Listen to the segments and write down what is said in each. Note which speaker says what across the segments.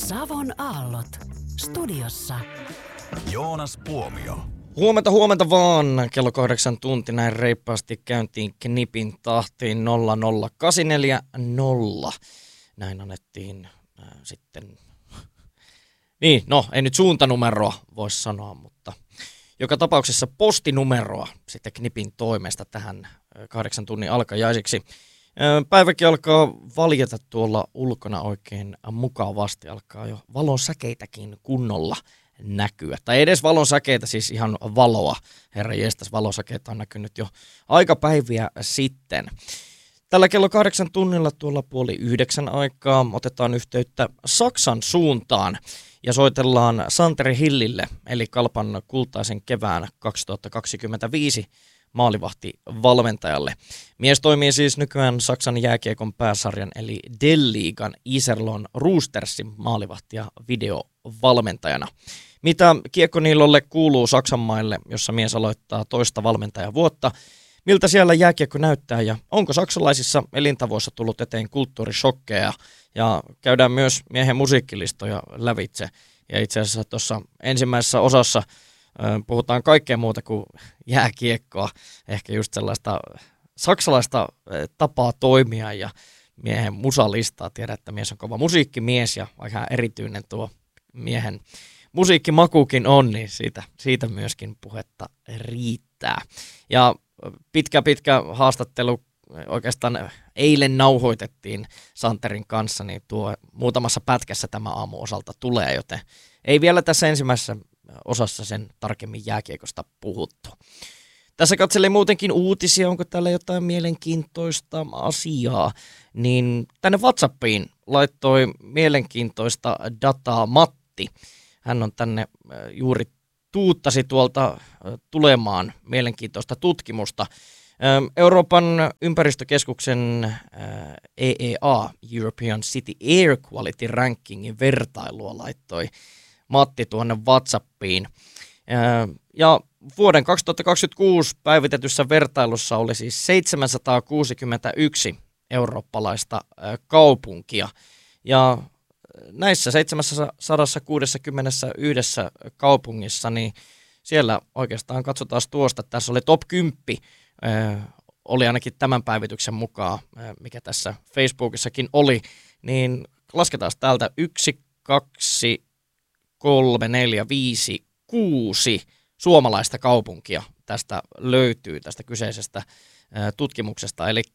Speaker 1: Savon aallot. Studiossa
Speaker 2: Joonas Puomio.
Speaker 3: Huomenta vaan. Kello 8 tunti näin reippaasti käyntiin Knipin tahtiin 00840. Näin annettiin sitten... Niin, no ei nyt suuntanumeroa voisi sanoa, mutta joka tapauksessa postinumeroa sitten Knipin toimesta tähän 8 tunnin alkajaisiksi. Päiväkin alkaa valjeta tuolla ulkona oikein mukavasti, alkaa jo valon säkeitäkin kunnolla näkyä. Tai edes valon säkeitä, siis ihan valoa. Herra jestas, valosäkeitä on näkynyt jo aikapäiviä sitten. Tällä kello 8 tunnilla tuolla 8:30 aikaa otetaan yhteyttä Saksan suuntaan ja soitellaan Santeri Hillille, eli Kalpan kultaisen kevään 2025 maalivahtivalmentajalle. Mies toimii siis nykyään Saksan jääkiekon pääsarjan eli D-liigan Iserlohn Roostersin maalivahti- ja videovalmentajana. Mitä Kiekkoniilolle kuuluu Saksan maille, jossa mies aloittaa toista valmentajavuotta? Miltä siellä jääkiekko näyttää ja onko saksalaisissa elintavoissa tullut eteen kulttuurishokkeja? Ja käydään myös miehen musiikkilistoja lävitse. Ja itse asiassa tuossa ensimmäisessä osassa puhutaan kaikkea muuta kuin jääkiekkoa. Ehkä just sellaista saksalaista tapaa toimia ja miehen musalistaa. Tiedän, että mies on kova musiikkimies ja vaikka erityinen tuo miehen musiikkimakuukin on, niin siitä myöskin puhetta riittää. Ja pitkä haastattelu oikeastaan eilen nauhoitettiin Santerin kanssa, niin tuo muutamassa pätkässä tämä aamu osalta tulee, joten ei vielä tässä ensimmäisessä osassa sen tarkemmin jääkiekosta puhuttu. Tässä katselin muutenkin uutisia, onko täällä jotain mielenkiintoista asiaa, niin tänne WhatsAppiin laittoi mielenkiintoista dataa Matti. Hän on tänne juuri tuuttasi tuolta tulemaan mielenkiintoista tutkimusta. Euroopan ympäristökeskuksen EEA, European City Air Quality Rankingin vertailua laittoi Matti tuonne WhatsAppiin. Ja vuoden 2026 päivitetyssä vertailussa oli siis 761 eurooppalaista kaupunkia. Ja näissä 761 kaupungissa, niin siellä oikeastaan katsotaan tuosta, että tässä oli top 10, oli ainakin tämän päivityksen mukaan, mikä tässä Facebookissakin oli, niin lasketaan täältä 1, 2, 3, 4, 5, 6 suomalaista kaupunkia tästä löytyy tästä kyseisestä tutkimuksesta, eli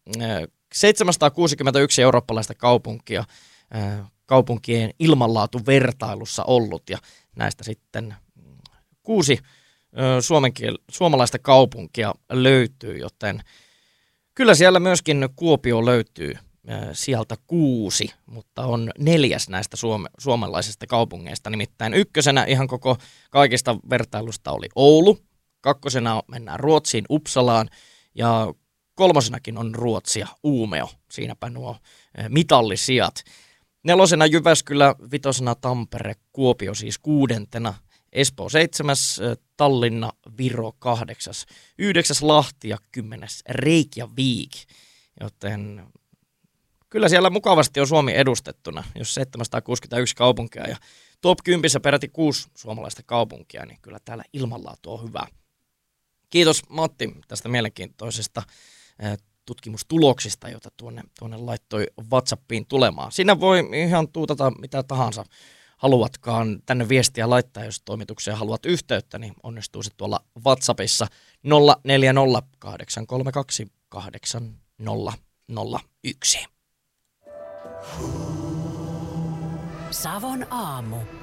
Speaker 3: 761 eurooppalaista kaupunkia kaupunkien ilmanlaatuvertailussa ollut, ja näistä sitten 6 suomalaista kaupunkia löytyy, joten kyllä siellä myöskin Kuopio löytyy sieltä 6, mutta on 4 näistä suomalaisista kaupungeista, nimittäin ykkösenä ihan koko kaikista vertailusta oli Oulu, kakkosena mennään Ruotsiin Uppsalaan, ja kolmosenakin on Ruotsia Umeå, siinäpä nuo mitallisijat. 4. Jyväskylä, 5. Tampere, Kuopio siis 6. Espoo 7. Tallinna, Viro 8. 9. Lahti ja 10. Reykjavik. Joten kyllä siellä mukavasti on Suomi edustettuna, jos 761 kaupunkia ja top 10 peräti 6 suomalaista kaupunkia, niin kyllä täällä ilmanlaatu on hyvä. Kiitos Matti tästä mielenkiintoisesta tutkimustuloksista, jota tuonne laittoi WhatsAppiin tulemaan. Siinä voi ihan tuutata mitä tahansa haluatkaan tänne viestiä laittaa, jos toimitukseen haluat yhteyttä, niin onnistuu se tuolla WhatsAppissa 040 832 8001.
Speaker 1: Savon aamu.